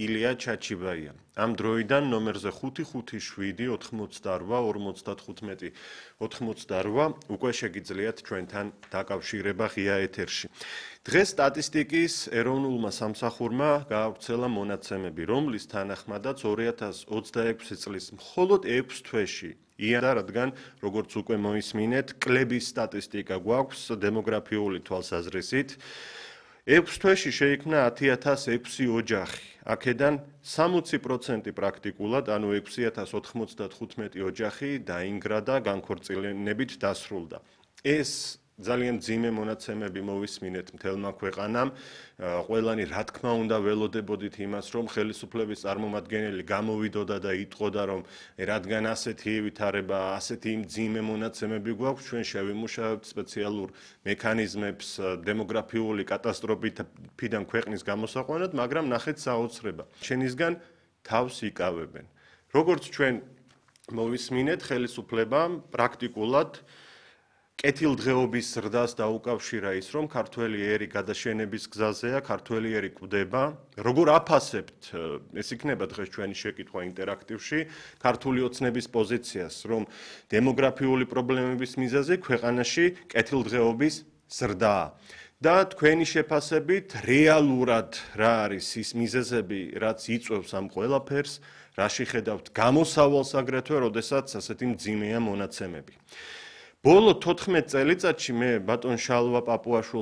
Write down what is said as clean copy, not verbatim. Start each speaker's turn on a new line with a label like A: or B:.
A: ილია ჩაჩიბაია. Am დროიდან ნომერზე 557-88-95 უკვე შეგიძლიათ ჩვენთან დაკავშირება ღია ეთერში. დღეს სტატისტიკის ეროვნულმა სამსახურმა გაავრცელა მონაცემები, რომლის თანახმადაც 2026 წლის მხოლოდ 6 თვეში იანვარიდან, რადგან როგორც უკვე მოისმინეთ, კლების სტატისტიკა გვაქვს დემოგრაფიული თვალსაზრისით. 6 თვეში შეიქმნა 10.006 ოჯახი. აქედან 60% პრაქტიკულად, ანუ 6095 ოჯახი დაინგრა და განქორწინებით დასრულდა. ეს ძალიან მძიმე მონაცემები მოვისმინეთ მთელმა ქვეყანამ. ყველანი რა თქმა უნდა ველოდებოდით იმას, რომ ხელისუფლების წარმომადგენელი გამოვიდოდა და იტყოდა, რომ რადგან ასეთი ვითარება, ასეთი მძიმე მონაცემები გვაქვს, ჩვენ შევიმუშავებთ სპეციალურ მექანიზმებს დემოგრაფიული კატასტროფიდან ქვეყნის გამოსაყვანად, მაგრამ ნახეთ საოცრება. ჩვენისგან თავს იკავებენ. როგორც ჩვენ მოვისმინეთ, ხელისუფლებამ პრაქტიკულად კეთილდღეობის ზრდას დაუკავშირა ის, რომ ქართველი ერი გადაშენების გზაზეა, ქართველი ერი კვდება. როგორ აფასებთ, ეს იქნება დღეს ჩვენი შეკითხვა ინტერაქტივში, ქართული ოცნების პოზიციას, რომ დემოგრაფიული პრობლემების მიზეზი ქვეყანაში კეთილდღეობის ზრდაა. და თქვენი შეფასებით რეალურად რა არის ის მიზეზები, რაც იწვევს ამ ყველაფერს, რაში ხედავთ გამოსავალს აგრეთვე, როდესაც ასეთი მძიმეა მონაცემები. ბოლო 14 წელიწადში მე ბატონ შალვა პაპუაშვილს